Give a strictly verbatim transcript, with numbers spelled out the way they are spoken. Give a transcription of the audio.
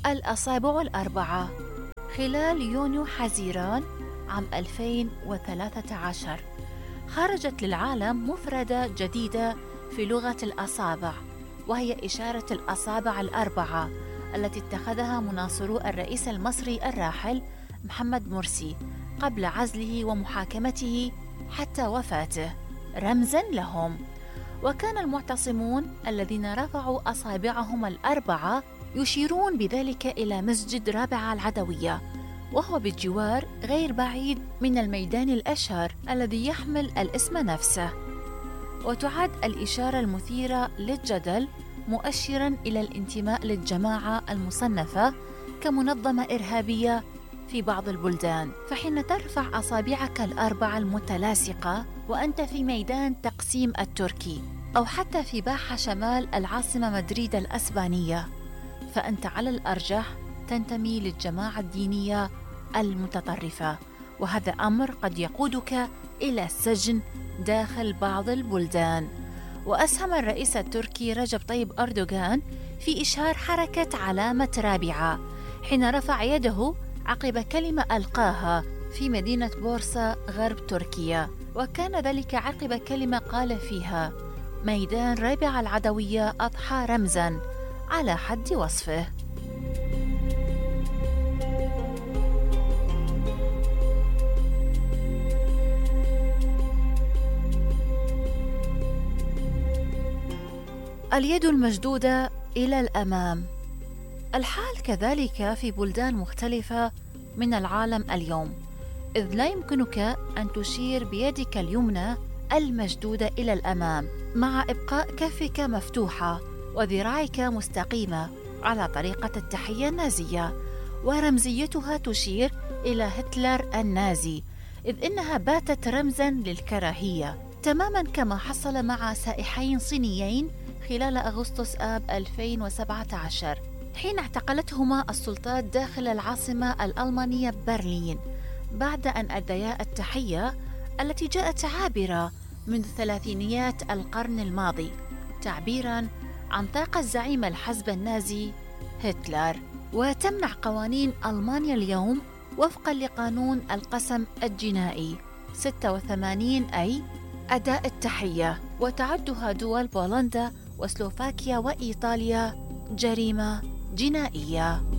الأصابع الأربعة. خلال يونيو حزيران عام ألفين وثلاثة عشر خرجت للعالم مفردة جديدة في لغة الأصابع، وهي إشارة الأصابع الأربعة التي اتخذها مناصرو الرئيس المصري الراحل محمد مرسي قبل عزله ومحاكمته حتى وفاته، رمزاً لهم. وكان المعتصمون الذين رفعوا أصابعهم الأربعة يشيرون بذلك إلى مسجد رابعة العدوية، وهو بالجوار غير بعيد من الميدان الأشهر الذي يحمل الاسم نفسه. وتعد الإشارة المثيرة للجدل مؤشراً إلى الانتماء للجماعة المصنفة كمنظمة إرهابية في بعض البلدان. فحين ترفع أصابعك الأربعة المتلاصقة وأنت في ميدان تقسيم التركي أو حتى في باحة شمال العاصمة مدريد الأسبانية، فأنت على الأرجح تنتمي للجماعة الدينية المتطرفة، وهذا أمر قد يقودك إلى السجن داخل بعض البلدان. وأسهم الرئيس التركي رجب طيب أردوغان في إشهار حركة علامة رابعة حين رفع يده عقب كلمة ألقاها في مدينة بورصة غرب تركيا، وكان ذلك عقب كلمة قال فيها: ميدان رابعة العدوية أضحى رمزاً على حد وصفه. اليد المشدودة إلى الأمام. الحال كذلك في بلدان مختلفة من العالم اليوم، إذ لا يمكنك أن تشير بيدك اليمنى المشدودة إلى الأمام مع إبقاء كفك مفتوحة وذراعك مستقيمة على طريقة التحية النازية، ورمزيتها تشير إلى هتلر النازي، إذ إنها باتت رمزاً للكراهية، تماماً كما حصل مع سائحين صينيين خلال أغسطس آب ألفين وسبعة عشر حين اعتقلتهما السلطات داخل العاصمة الألمانية برلين بعد أن أديا التحية التي جاءت عابرة منذ ثلاثينيات القرن الماضي، تعبيراً عن طاقة زعيم الحزب النازي هتلر. وتمنع قوانين ألمانيا اليوم وفقاً لقانون القسم الجنائي ستة وثمانين أي أداء التحية، وتعدها دول بولندا وسلوفاكيا وإيطاليا جريمة جنائية.